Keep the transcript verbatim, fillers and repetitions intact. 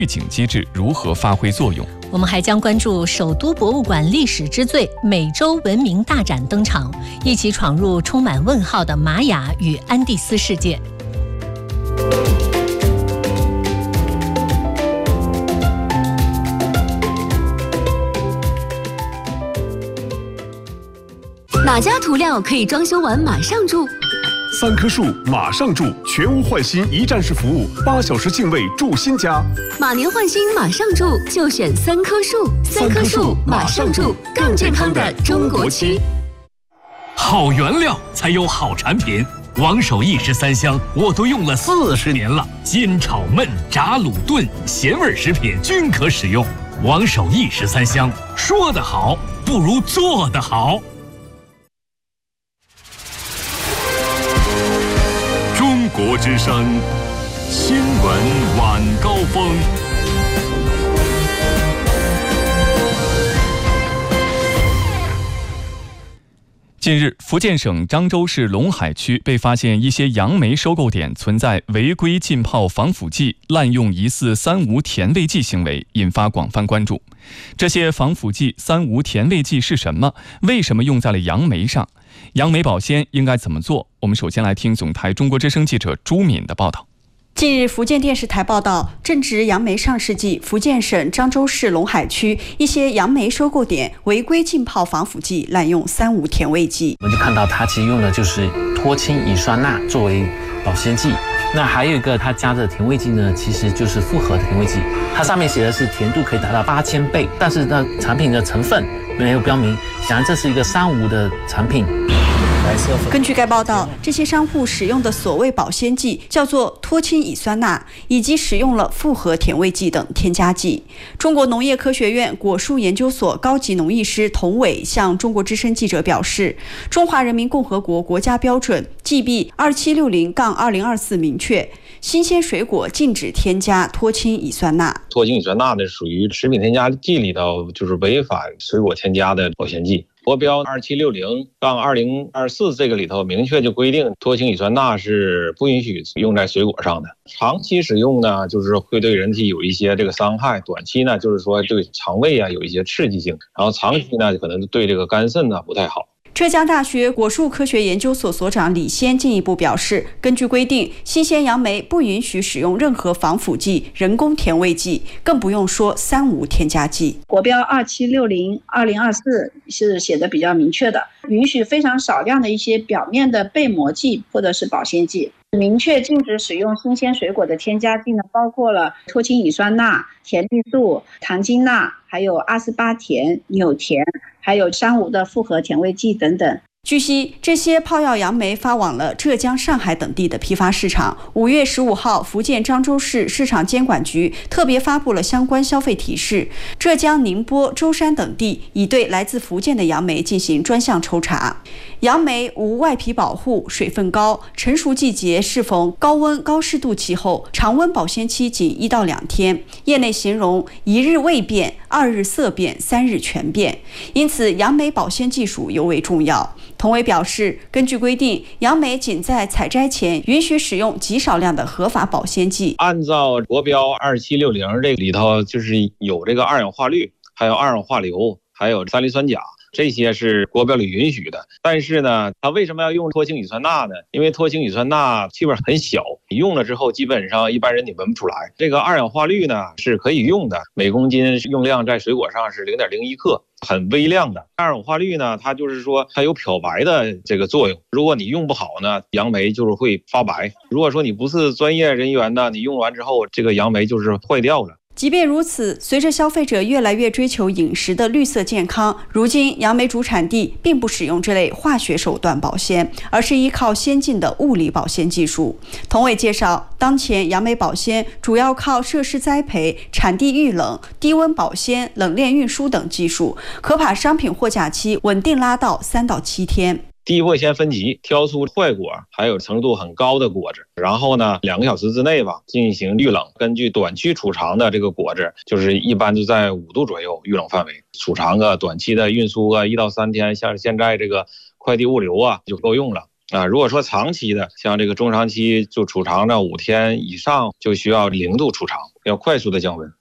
预警机制如何发挥作用？ 我们还将关注首都博物馆历史之最美洲文明大展登场，一起闯入充满问号的玛雅与安第斯世界。 哪家涂料可以装修完马上住？ 三棵树马上住，全屋换新一站式服务，八小时净位住新家。 马年换新马上住，就选三棵树。三棵树马上住，更健康的中国区。 好原料才有好产品。王守义十三香我都用了四十年了，煎炒焖炸卤炖咸味食品均可使用。王守义十三香，说得好不如做得好。 中国之声新闻晚高峰。 近日，福建省漳州市龙海区被发现一些杨梅收购点存在违规浸泡防腐剂、滥用疑似三无甜味剂行为，引发广泛关注。这些防腐剂、三无甜味剂是什么？为什么用在了杨梅上？杨梅保鲜应该怎么做？我们首先来听总台中国之声记者朱敏的报道。 近日，福建电视台报道，正值杨梅上市季，福建省漳州市龙海区一些杨梅收购点违规浸泡防腐剂，滥用三无甜味剂。 我们就看到它其实用的就是脱氢乙酸钠作为保鲜剂，那还有一个它加的甜味剂呢，其实就是复合甜味剂，它上面写的是甜度可以达到八千倍，但是呢产品的成分没有标明，显然这是一个三无的产品。 根据该报道，这些商户使用的所谓保鲜剂叫做脱氢乙酸钠，以及使用了复合甜味剂等添加剂。中国农业科学院果树研究所高级农艺师童伟向中国之声记者表示，中华人民共和国国家标准 G B 二七六零二零二四 明确，新鲜水果禁止添加脱氢乙酸钠。 脱氢乙酸钠呢，属于食品添加剂里头就是违反水果添加的保鲜剂。国标二七六零二零二四这个里头明确就规定，脱氢乙酸钠是不允许用在水果上的。长期使用呢，就是会对人体有一些这个伤害；短期呢，就是说对肠胃啊有一些刺激性；然后长期呢，可能对这个肝肾呢不太好。 浙江大学果树科学研究所所长李先进一步表示，根据规定，新鲜杨梅不允许使用任何防腐剂、人工甜味剂，更不用说三无添加剂。 国标二七六零二零二四是写的比较明确的，允许非常少量的一些表面的被膜剂或者是保鲜剂。明确禁止使用新鲜水果的添加剂呢，包括了脱氢乙酸钠、甜绿素、糖精钠，还有阿斯巴甜、纽甜，还有三无的复合甜味剂等等。 据悉，这些泡药杨梅发往了浙江、上海等地的批发市场。五月十五号，福建漳州市市场监管局特别发布了相关消费提示。浙江、宁波、舟山等地已对来自福建的杨梅进行专项抽查。杨梅无外皮保护，水分高，成熟季节适逢高温高湿度气候，常温保鲜期仅一到两天。业内形容一日未变，二日色变，三日全变。因此，杨梅保鲜技术尤为重要。童伟表示，根据规定，杨梅仅在采摘前允许使用极少量的合法保鲜剂。 按照国标二七六零这里头，就是有这个二氧化氯，还有二氧化硫，还有三氯酸钾。这些是国标里允许的，但是呢，它为什么要用脱氢乙酸钠呢？因为脱氢乙酸钠气味很小，你用了之后基本上一般人你闻不出来。这个二氧化氯呢是可以用的，每公斤用量在水果上是零点零一克，很微量的。二氧化氯呢，它就是说它有漂白的这个作用，如果你用不好呢，杨梅就是会发白。如果说你不是专业人员呢，你用完之后这个杨梅就是坏掉了。 即便如此，随着消费者越来越追求饮食的绿色健康，如今杨梅主产地并不使用这类化学手段保鲜，而是依靠先进的物理保鲜技术。童伟介绍，当前杨梅保鲜主要靠设施栽培、产地预冷、低温保鲜、冷链运输等技术，可把商品货架期稳定拉到三到七天。 第一步先分级，挑出坏果还有程度很高的果子，然后呢两个小时之内吧进行预冷。根据短期储藏的这个果子，就是一般就在五度左右预冷范围，储藏个短期的运输啊一到三天，像现在这个快递物流啊就够用了。 啊，如果说长期的，像这个中长期就储藏到五天以上，就需要零度储藏，要快速的降温。